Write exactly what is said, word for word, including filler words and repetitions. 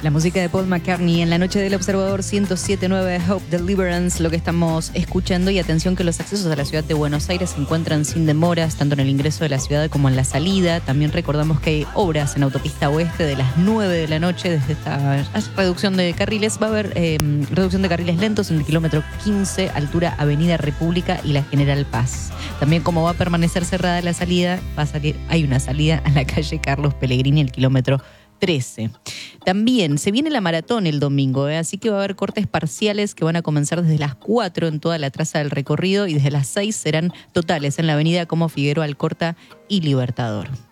La música de Paul McCartney en la noche del Observador ciento siete punto nueve Hope Deliverance, lo que estamos escuchando. Y atención que los accesos a la ciudad de Buenos Aires se encuentran sin demoras, tanto en el ingreso de la ciudad como en la salida. También recordamos que hay obras en Autopista Oeste de las nueve de la noche. Desde esta reducción de carriles va a haber eh, reducción de carriles lentos en el kilómetro quince, altura Avenida República y la General Paz. También, como va a permanecer cerrada la salida, va a salir, hay una salida a la calle Carlos Pellegrini, el kilómetro trece. También se viene la maratón el domingo, ¿eh? Así que va a haber cortes parciales que van a comenzar desde las cuatro en toda la traza del recorrido y desde las seis serán totales en la avenida como Figueroa Alcorta y Libertador.